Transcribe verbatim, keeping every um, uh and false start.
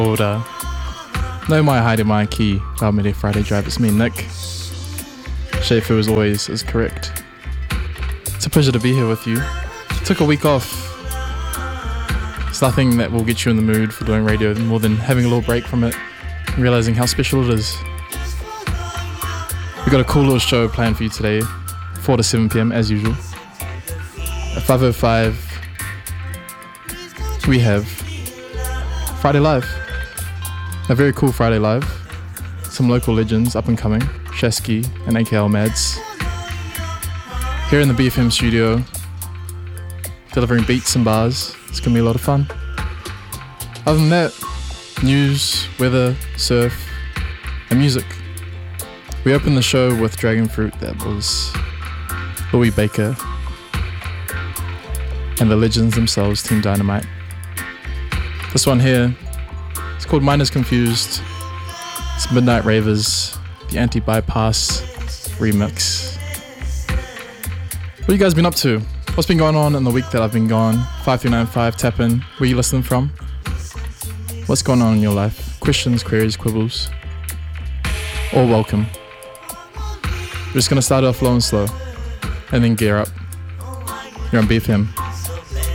Uh, no Mai Haere Mai Ki Raumere Friday Drive. It's me, Nick. Schaefer, as always, is correct. It's a pleasure to be here with you. Took a week off. It's nothing that will get you in the mood for doing radio more than having a little break from it and realizing how special it is. We've got a cool little show planned for you today, four to seven p.m. as usual. At five oh five, we have Friday Live. A very cool Friday Live. Some local legends up and coming, Shesky and A K L Mads. Here in the B F M studio, delivering beats and bars. It's going to be a lot of fun. Other than that, news, weather, surf, and music. We opened the show with Dragon Fruit. That was Louis Baker and the legends themselves, Team Dynamite. This one here, it's called Miners Confused. It's Midnight Ravers, the Anti-Bypass remix. What have you guys been up to? What's been going on in the week that I've been gone? five three nine five, tap in. Where you listening from? What's going on in your life? Questions, queries, quibbles. All welcome. We're just going to start off low and slow and then gear up. You're on B F M.